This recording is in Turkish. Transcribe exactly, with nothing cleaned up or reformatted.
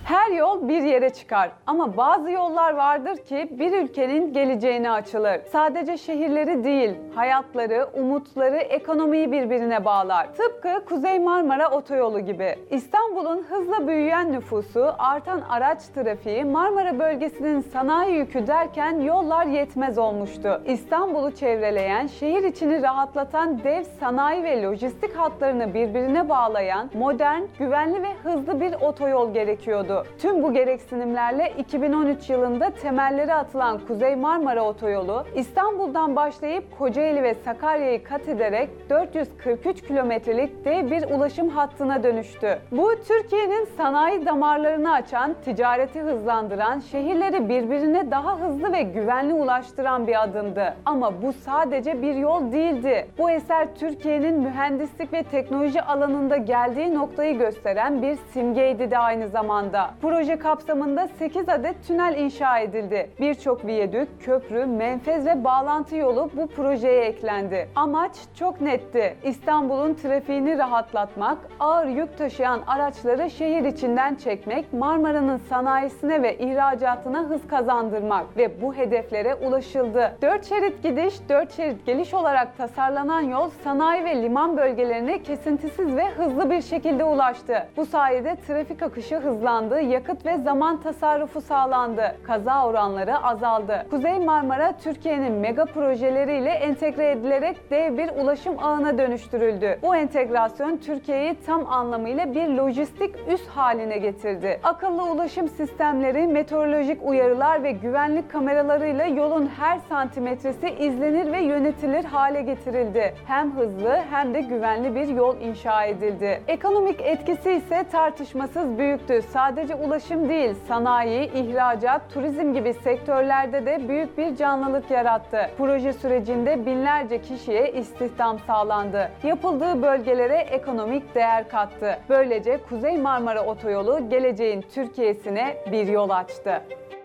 Her yol bir yere çıkar ama bazı yollar vardır ki bir ülkenin geleceğine açılır. Sadece şehirleri değil, hayatları, umutları, ekonomiyi birbirine bağlar. Tıpkı Kuzey Marmara Otoyolu gibi. İstanbul'un hızla büyüyen nüfusu, artan araç trafiği, Marmara bölgesinin sanayi yükü derken yollar yetmez olmuştu. İstanbul'u çevreleyen, şehir içini rahatlatan dev sanayi ve lojistik hatlarını birbirine bağlayan modern, güvenli ve hızlı bir otoyol gerekiyordu. Tüm bu gereksinimlerle iki bin on üç yılında temelleri atılan Kuzey Marmara Otoyolu, İstanbul'dan başlayıp Kocaeli ve Sakarya'yı kat ederek dört yüz kırk üç kilometrelik dev bir ulaşım hattına dönüştü. Bu, Türkiye'nin sanayi damarlarını açan, ticareti hızlandıran, şehirleri birbirine daha hızlı ve güvenli ulaştıran bir adımdı. Ama bu sadece bir yol değildi. Bu eser Türkiye'nin mühendislik ve teknoloji alanında geldiği noktayı gösteren bir simgeydi de aynı zamanda. Proje kapsamında sekiz adet tünel inşa edildi. Birçok viyadük, köprü, menfez ve bağlantı yolu bu projeye eklendi. Amaç çok netti. İstanbul'un trafiğini rahatlatmak, ağır yük taşıyan araçları şehir içinden çekmek, Marmara'nın sanayisine ve ihracatına hız kazandırmak ve bu hedeflere ulaşıldı. Dört şerit gidiş, dört şerit geliş olarak tasarlanan yol sanayi ve liman bölgelerine kesintisiz ve hızlı bir şekilde ulaştı. Bu sayede trafik akışı hızlandı, yakıt ve zaman tasarrufu sağlandı. Kaza oranları azaldı. Kuzey Marmara, Türkiye'nin mega projeleriyle entegre edilerek dev bir ulaşım ağına dönüştürüldü. Bu entegrasyon Türkiye'yi tam anlamıyla bir lojistik üs haline getirdi. Akıllı ulaşım sistemleri, meteorolojik uyarılar ve güvenlik kameralarıyla yolun her santimetresi izlenir ve yönetilir hale getirildi. Hem hızlı hem de güvenli bir yol inşa edildi. Ekonomik etkisi ise tartışmasız büyüktü. Sadece ulaşım değil, sanayi, ihracat, turizm gibi sektörlerde de büyük bir canlılık yarattı. Proje sürecinde binlerce kişiye istihdam sağlandı. Yapıldığı bölgelere ekonomik değer kattı. Böylece Kuzey Marmara Otoyolu geleceğin Türkiye'sine bir yol açtı.